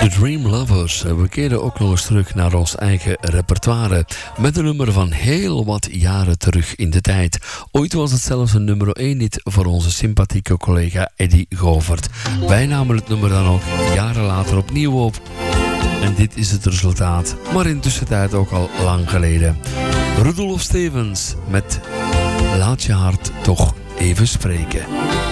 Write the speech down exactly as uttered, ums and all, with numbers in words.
The Dream Lovers. We keren ook nog eens terug naar ons eigen repertoire. Met een nummer van heel wat jaren terug in de tijd. Ooit was het zelfs een nummer één hit voor onze sympathieke collega Eddie Govert. Wij namen het nummer dan ook jaren later opnieuw op. En dit is het resultaat. Maar in tussentijd ook al lang geleden. Rudolf Stevens met Laat je hart toch even spreken.